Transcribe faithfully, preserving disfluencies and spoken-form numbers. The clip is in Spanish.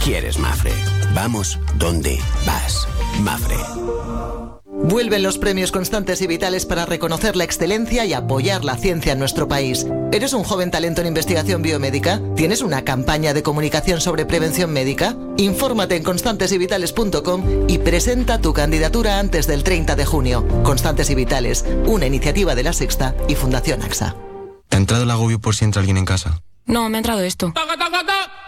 quieres Mapfre. Vamos donde vas. Mapfre. Vuelven los premios Constantes y Vitales para reconocer la excelencia y apoyar la ciencia en nuestro país. ¿Eres un joven talento en investigación biomédica? ¿Tienes una campaña de comunicación sobre prevención médica? Infórmate en constantes y vitales punto com y presenta tu candidatura antes del treinta de junio. Constantes y Vitales, una iniciativa de La Sexta y Fundación AXA. ¿Te ha entrado el agobio por si entra alguien en casa? No, me ha entrado esto.